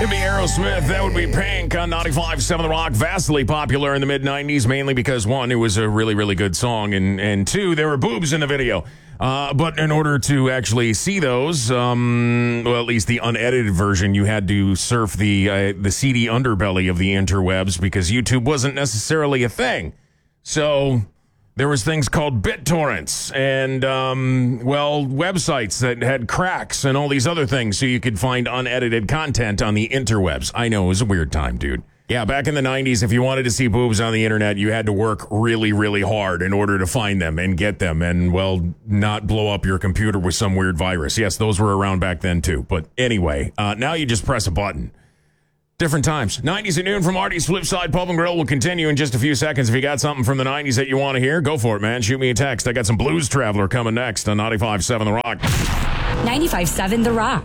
It'd be Aerosmith. That would be Pink on 95.7 The Rock. Vastly popular in the mid-'90s, mainly because, one, it was a really, really good song, and two, there were boobs in the video. But in order to actually see those, well, at least the unedited version, you had to surf the seedy underbelly of the interwebs because YouTube wasn't necessarily a thing. So there was things called BitTorrents and, well, websites that had cracks and all these other things so you could find unedited content on the interwebs. I know, it was a weird time, dude. Yeah, back in the 90s, if you wanted to see boobs on the internet, you had to work really, really hard in order to find them and get them and, well, not blow up your computer with some weird virus. Yes, those were around back then, too. But anyway, now you just press a button. Different times. 90s at noon from Artie's Flipside Pub and Grill will continue in just a few seconds. If you got something from the 90s that you want to hear, go for it, man. Shoot me a text. I got some Blues Traveler coming next on 95.7 The Rock. 95.7 The Rock.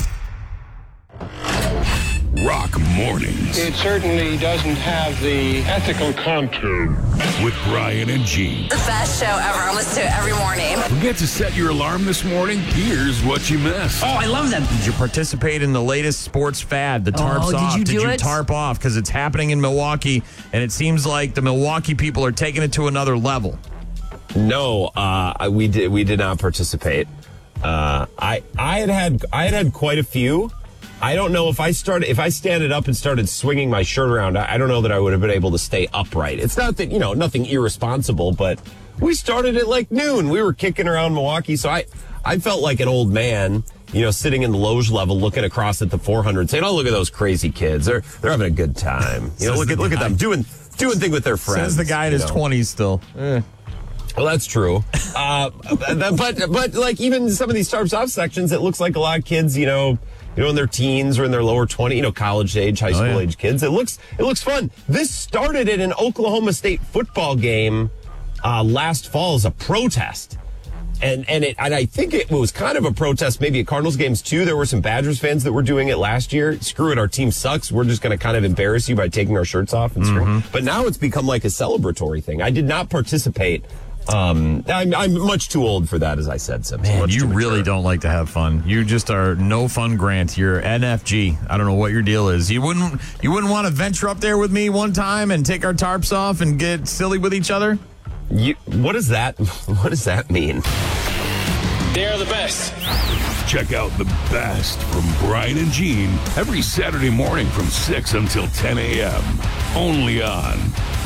Rock Mornings. It certainly doesn't have the ethical contour. With Brian and Gene. The best show ever. I listen to it every morning. Forget to set your alarm this morning? Here's what you missed. Oh, I love that. Did you participate in the latest sports fad, the tarps off? Did you tarp off? Because it's happening in Milwaukee, and it seems like the Milwaukee people are taking it to another level. No, we did not participate. I had quite a few. I don't know if I standed up and started swinging my shirt around, I don't know that I would have been able to stay upright. It's not that, nothing irresponsible, but we started at like noon. We were kicking around Milwaukee. So I felt like an old man, sitting in the loge level, looking across at the 400 saying, oh, look at those crazy kids. They're having a good time. Look at them doing things with their friends. Says the guy in his 20s still. Well, that's true. But like even some of these tarps off sections, it looks like a lot of kids, in their teens or in their lower 20s, college age, high school age kids. It looks fun. This started at an Oklahoma State football game last fall as a protest. And I think it was kind of a protest maybe at Cardinals games too. There were some Badgers fans that were doing it last year. Screw it, our team sucks. We're just going to kind of embarrass you by taking our shirts off and scream. But now it's become like a celebratory thing. I did not participate. I'm much too old for that, as I said. So man, you really don't like to have fun. You just are no fun, Grant. You're NFG. I don't know what your deal is. You wouldn't want to venture up there with me one time and take our tarps off and get silly with each other? What does that mean? They're the best. Check out the best from Brian and Gene every Saturday morning from 6 until 10 a.m. Only on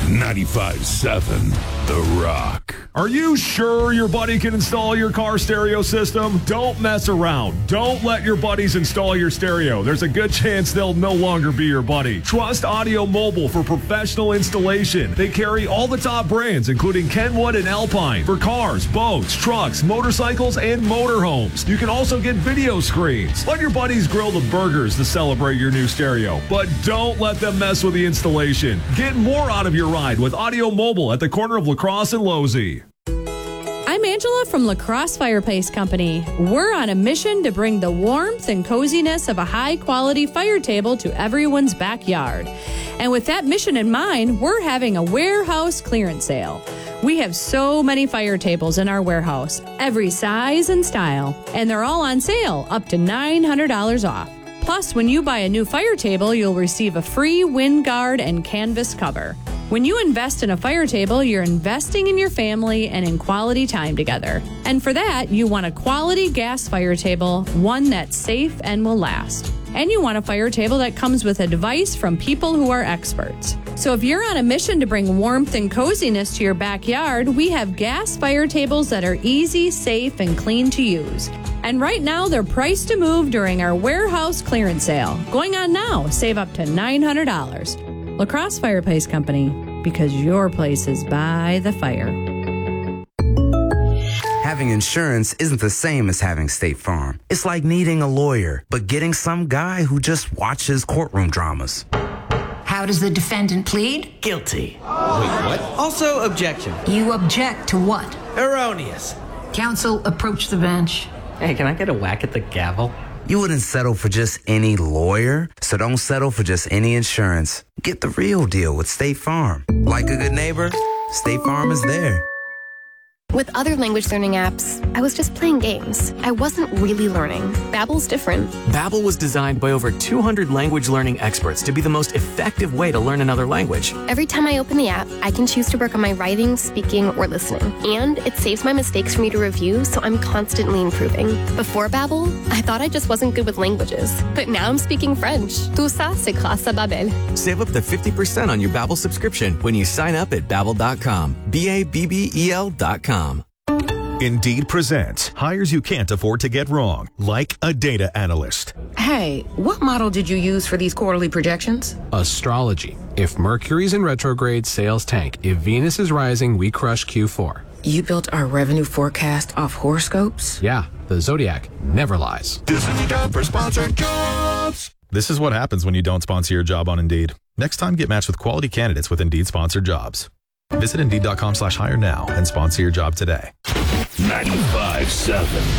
95.7 The Rock. Are you sure your buddy can install your car stereo system? Don't mess around. Don't let your buddies install your stereo. There's a good chance they'll no longer be your buddy. Trust Audio Mobile for professional installation. They carry all the top brands, including Kenwood and Alpine, for cars, boats, trucks, motorcycles, and motorhomes. You can also get video screens. Let your buddies grill the burgers to celebrate your new stereo, but don't let them mess with the installation. Get more out of your ride with Audio Mobile at the corner of La Crosse and Losey. I'm Angela from La Crosse Fireplace Company. We're on a mission to bring the warmth and coziness of a high-quality fire table to everyone's backyard. And with that mission in mind, we're having a warehouse clearance sale. We have so many fire tables in our warehouse, every size and style, and they're all on sale, up to $900 off. Plus, when you buy a new fire table, you'll receive a free wind guard and canvas cover. When you invest in a fire table, you're investing in your family and in quality time together. And for that, you want a quality gas fire table, one that's safe and will last. And you want a fire table that comes with advice from people who are experts. So if you're on a mission to bring warmth and coziness to your backyard, we have gas fire tables that are easy, safe, and clean to use. And right now, they're priced to move during our warehouse clearance sale. Going on now, save up to $900. La Crosse Fireplace Company, because your place is by the fire. Having insurance isn't the same as having State Farm. It's like needing a lawyer, but getting some guy who just watches courtroom dramas. How does the defendant plead? Guilty. Wait, what? Also, objection. You object to what? Erroneous. Counsel, approach the bench. Hey, can I get a whack at the gavel? You wouldn't settle for just any lawyer, so don't settle for just any insurance. Get the real deal with State Farm. Like a good neighbor, State Farm is there. With other language learning apps, I was just playing games. I wasn't really learning. Babbel's different. Babbel was designed by over 200 language learning experts to be the most effective way to learn another language. Every time I open the app, I can choose to work on my writing, speaking, or listening. And it saves my mistakes for me to review, so I'm constantly improving. Before Babbel, I thought I just wasn't good with languages. But now I'm speaking French. Tout ça, c'est grâce à Babbel. Save up to 50% on your Babbel subscription when you sign up at Babbel.com. Babbel.com. Indeed presents hires you can't afford to get wrong, like a data analyst. Hey, what model did you use for these quarterly projections? Astrology. If Mercury's in retrograde, sales tank. If Venus is rising, we crush Q4. You built our revenue forecast off horoscopes? Yeah, the Zodiac never lies. This is time for sponsored jobs. This is what happens when you don't sponsor your job on Indeed. Next time, get matched with quality candidates with Indeed sponsored jobs. Visit Indeed.com/hire now and sponsor your job today. 95.7